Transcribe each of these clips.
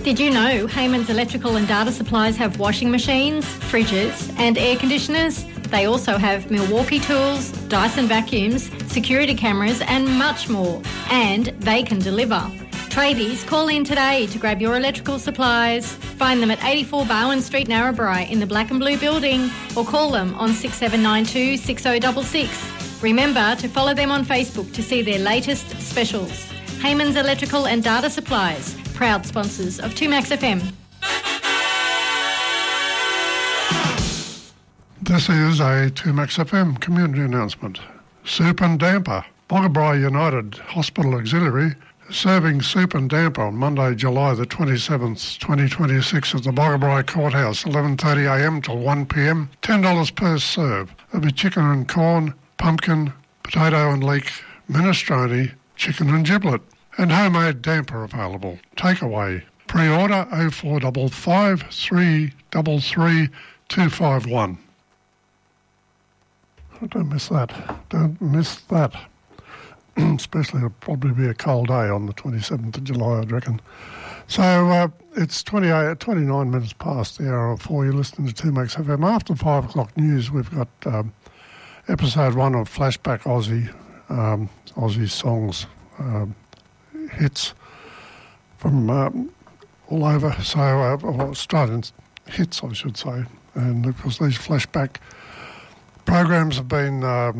Did you know Heyman's Electrical and Data Supplies have washing machines, fridges and air conditioners? They also have Milwaukee tools, Dyson vacuums, security cameras and much more. And they can deliver. Tradies, call in today to grab your electrical supplies. Find them at 84 Bowen Street, Narrabri in the Black and Blue building or call them on 6792 6066. Remember to follow them on Facebook to see their latest specials. Heyman's Electrical and Data Supplies, proud sponsors of 2Max FM. This is a 2Max FM community announcement. Soup and Damper. Boggabri United Hospital Auxiliary serving soup and damper on Monday, July the 27th, 2026 at the Boggabri Courthouse, 11:30am till 1pm, $10 per serve. There'll be chicken and corn, pumpkin, potato and leek, minestrone, chicken and giblet, and homemade damper available. Takeaway. Pre-order 0455 333 251. Don't miss that. Don't miss that. Especially it'll probably be a cold day on the 27th of July, I'd reckon. So it's 29 minutes past the hour of 4. You're listening to 2Max FM. After 5 o'clock news, we've got episode 1 of Flashback Aussie, Aussie songs, hits from all over. So Australian hits, I should say. And of course, these flashback programs have been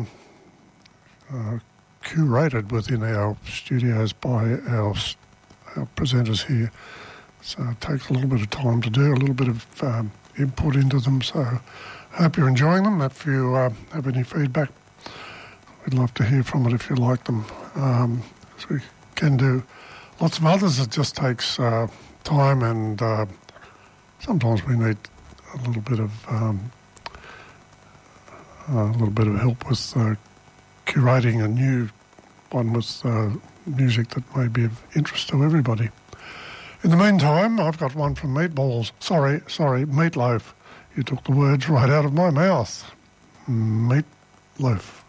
curated within our studios by our presenters here. So it takes a little bit of time to do, a little bit of input into them. So I hope you're enjoying them. If you have any feedback, we'd love to hear from it if you like them. So we can do lots of others. It just takes time and sometimes we need a little bit of help with curating a new one with music that may be of interest to everybody. In the meantime, I've got one from Meatballs. Sorry, Meatloaf. You took the words right out of my mouth. Meatloaf.